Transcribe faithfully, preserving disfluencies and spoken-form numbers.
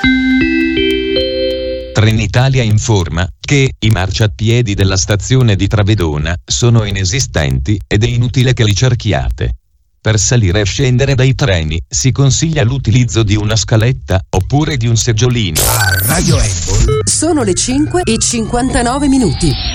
Trenitalia informa che i marciapiedi della stazione di Travedona sono inesistenti ed è inutile che li cerchiate. Per salire e scendere dai treni si consiglia l'utilizzo di una scaletta oppure di un seggiolino. A Radio Apple sono le cinque e cinquantanove minuti.